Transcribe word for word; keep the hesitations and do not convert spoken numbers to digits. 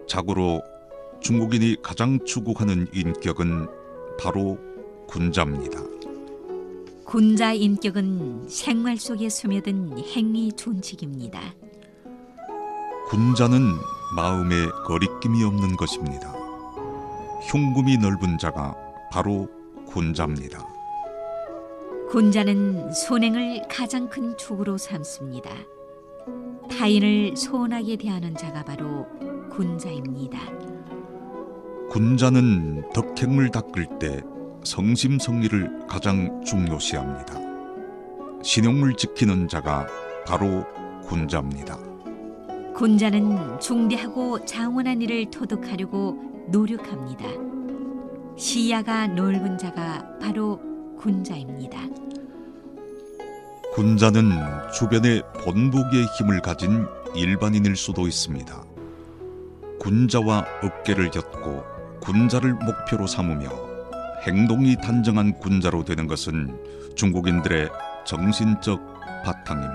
자고로 중국인이 가장 추구하는 인격은 바로 군자입니다. 군자 인격은 생활 속에 스며든 행위 준칙입니다. 군자는 마음에 거리낌이 없는 것입니다. 흉금이 넓은 자가 바로 군자입니다. 군자는 선행을 가장 큰 축으로 삼습니다. 타인을 소원하게 대하는 자가 바로 군자입니다. 군자는 덕행을 닦을 때 성심성의를 가장 중요시합니다. 신용을 지키는 자가 바로 군자입니다. 군자는 중대하고 장원한 일을 토득하려고 노력합니다. 시야가 넓은 자가 바로 군자입니다. 군자는 주변에 본보기의 힘을 가진 일반인일 수도 있습니다. 군자와 어깨를 곁고 군자를 목표로 삼으며 행동이 단정한 군자로 되는 것은 중국인들의 정신적 바탕입니다.